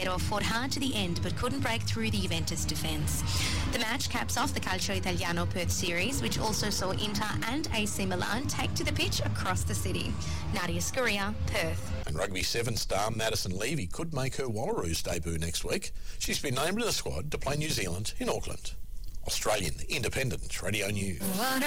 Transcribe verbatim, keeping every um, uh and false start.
Piero fought hard to the end but couldn't break through the Juventus defence. The match caps off the Calcio Italiano Perth series, which also saw Inter and A C Milan take to the pitch across the city. Nadia Scuria, Perth. And Rugby Seven star Madison Levy could make her Wallaroos debut next week. She's been named in the squad to play New Zealand in Auckland. Australian Independent Radio News.